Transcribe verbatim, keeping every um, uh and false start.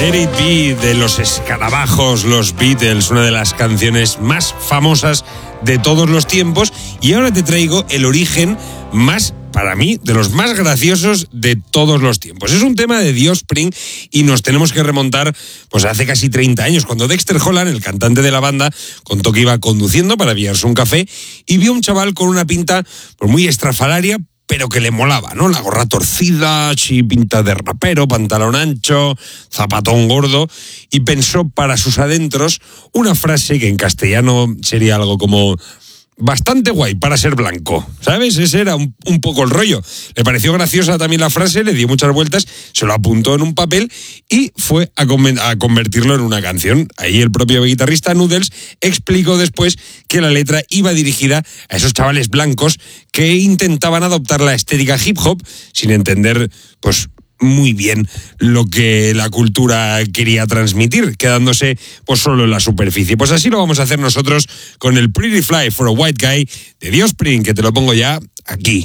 Let It Be de los Escarabajos, los Beatles, una de las canciones más famosas de todos los tiempos. Y ahora te traigo el origen más, para mí, de los más graciosos de todos los tiempos. Es un tema de The Offspring y nos tenemos que remontar pues hace casi treinta años, cuando Dexter Holland, el cantante de la banda, contó que iba conduciendo para pillarse un café y vio a un chaval con una pinta pues, muy estrafalaria, pero que le molaba, ¿no? La gorra torcida, sí, pinta de rapero, pantalón ancho, zapatón gordo, y pensó para sus adentros una frase que en castellano sería algo como bastante guay para ser blanco, ¿sabes? Ese era un, un poco el rollo. Le pareció graciosa también la frase, le dio muchas vueltas, se lo apuntó en un papel y fue a, con- a convertirlo en una canción. Ahí el propio guitarrista Noodles explicó después que la letra iba dirigida a esos chavales blancos que intentaban adoptar la estética hip hop sin entender, pues, muy bien lo que la cultura quería transmitir, quedándose pues solo en la superficie. Pues así lo vamos a hacer nosotros con el Pretty Fly for a White Guy de The Offspring, que te lo pongo ya aquí.